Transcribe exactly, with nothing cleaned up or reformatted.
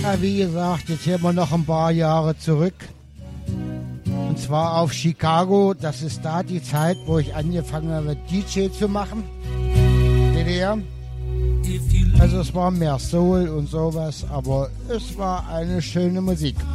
Ja, wie gesagt, jetzt hier mal noch ein paar Jahre zurück. Und zwar auf Chicago. Das ist da die Zeit, wo ich angefangen habe, D J zu machen. D D R. Also es war mehr Soul und sowas, aber es war eine schöne Musik.